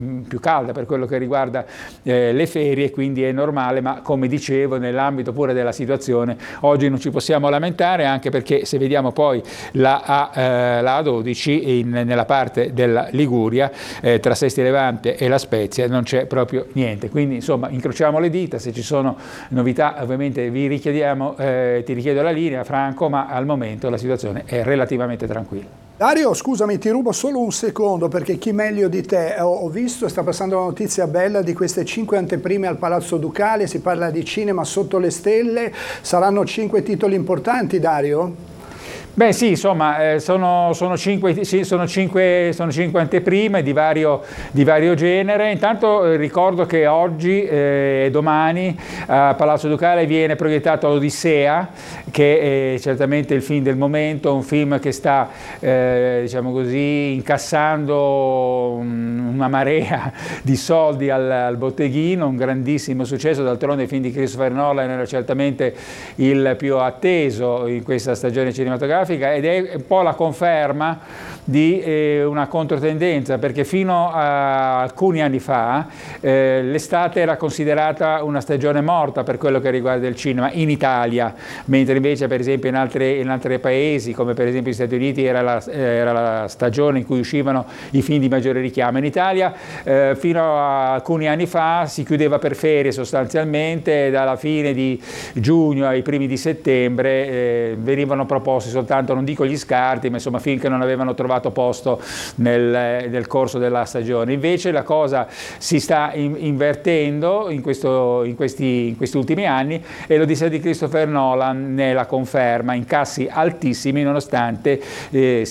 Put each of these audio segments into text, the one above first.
più calda per quello che riguarda le ferie, quindi è normale, ma come dicevo nell'ambito pure della situazione oggi non ci possiamo lamentare, anche perché se vediamo poi la A12 nella parte della Liguria tra Sesti Levante e La Spezia non c'è proprio niente, quindi insomma incrociamo le dita, se ci sono novità ovviamente ti richiedo la linea Franco, ma al momento la situazione è relativamente tranquilla. Dario, scusami, ti rubo solo un secondo perché chi meglio di te, ho visto, sta passando la notizia bella di queste 5 anteprime al Palazzo Ducale, si parla di cinema sotto le stelle, saranno 5 titoli importanti, Dario? Beh sì, insomma, sono cinque anteprime di vario genere. Intanto ricordo che oggi e domani a Palazzo Ducale viene proiettato l'Odissea, che è certamente il film del momento, un film che sta diciamo così, incassando una marea di soldi al botteghino, un grandissimo successo. D'altronde il film di Christopher Nolan era certamente il più atteso in questa stagione cinematografica, ed è un po' la conferma di una controtendenza, perché fino a alcuni anni fa l'estate era considerata una stagione morta per quello che riguarda il cinema in Italia, mentre invece per esempio in altri paesi come per esempio gli Stati Uniti era la stagione in cui uscivano i film di maggiore richiamo. In Italia fino a alcuni anni fa si chiudeva per ferie sostanzialmente, dalla fine di giugno ai primi di settembre venivano proposti soltanto, non dico gli scarti, ma insomma film che non avevano trovato posto nel corso della stagione. Invece la cosa si sta invertendo in questi ultimi anni, e l'Odissea di Christopher Nolan ne la conferma, incassi altissimi nonostante è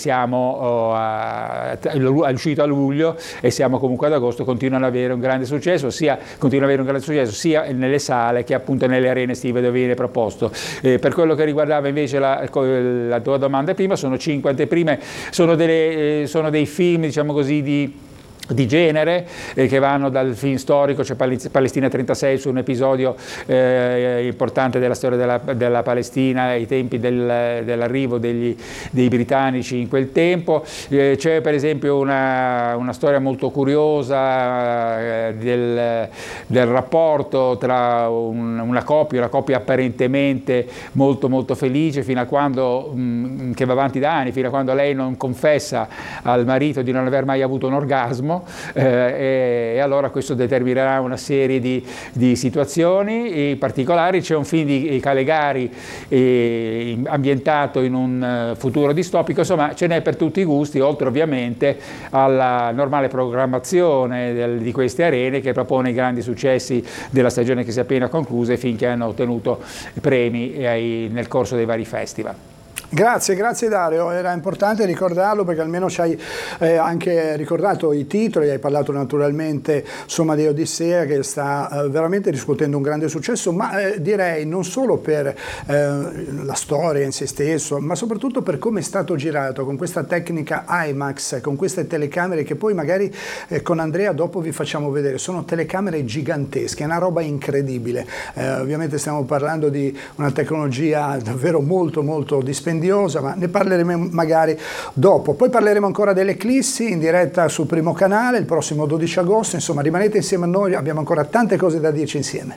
uscito a luglio e siamo comunque ad agosto, continua ad avere un grande successo sia nelle sale che appunto nelle arene estive dove viene proposto. Per quello che riguardava invece la tua domanda prima, sono 5 anteprime, sono dei film, diciamo così, di genere che vanno dal film storico, c'è Palestina 36 su un episodio importante della storia della Palestina ai tempi dell'arrivo dei britannici in quel tempo, c'è per esempio una storia molto curiosa del rapporto tra una coppia apparentemente molto molto felice fino a quando che va avanti da anni, fino a quando lei non confessa al marito di non aver mai avuto un orgasmo. E allora questo determinerà una serie di situazioni particolari. C'è un film di Calegari ambientato in un futuro distopico, insomma ce n'è per tutti i gusti, oltre ovviamente alla normale programmazione di queste arene che propone i grandi successi della stagione che si è appena conclusa e film che hanno ottenuto premi nel corso dei vari festival. Grazie Dario, era importante ricordarlo perché almeno ci hai anche ricordato i titoli, hai parlato naturalmente insomma di Odissea che sta veramente riscuotendo un grande successo, ma direi non solo per la storia in se stesso, ma soprattutto per come è stato girato con questa tecnica IMAX, con queste telecamere che poi magari con Andrea dopo vi facciamo vedere, sono telecamere gigantesche, è una roba incredibile, ovviamente stiamo parlando di una tecnologia davvero molto molto dispendiosa, ma ne parleremo magari dopo. Poi parleremo ancora dell'Eclissi in diretta sul Primo Canale il prossimo 12 agosto, insomma rimanete insieme a noi, abbiamo ancora tante cose da dirci insieme.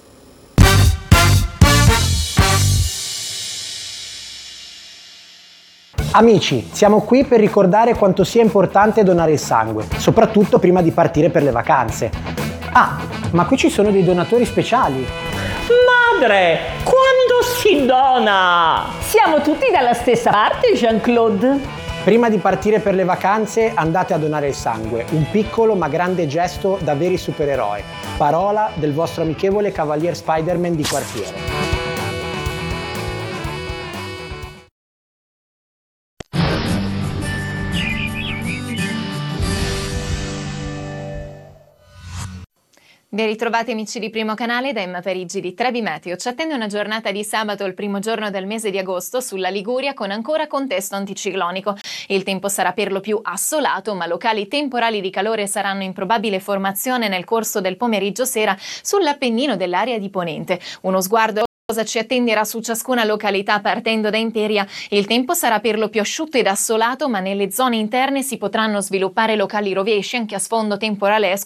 Amici, siamo qui per ricordare quanto sia importante donare il sangue, soprattutto prima di partire per le vacanze. Ah, ma qui ci sono dei donatori speciali. Madre, quando si dona? Siamo tutti dalla stessa parte, Jean-Claude. Prima di partire per le vacanze andate a donare il sangue, un piccolo ma grande gesto da veri supereroi. Parola del vostro amichevole Cavalier Spider-Man di quartiere. Ben ritrovati amici di Primo Canale da Emma Parigi di Trebi Meteo. Ci attende una giornata di sabato, il primo giorno del mese di agosto, sulla Liguria con ancora contesto anticiclonico. Il tempo sarà per lo più assolato, ma locali temporali di calore saranno in probabile formazione nel corso del pomeriggio-sera sull'Appennino dell'area di Ponente. Uno sguardo cosa ci attenderà su ciascuna località partendo da Imperia. Il tempo sarà per lo più asciutto ed assolato, ma nelle zone interne si potranno sviluppare locali rovesci anche a sfondo temporalesco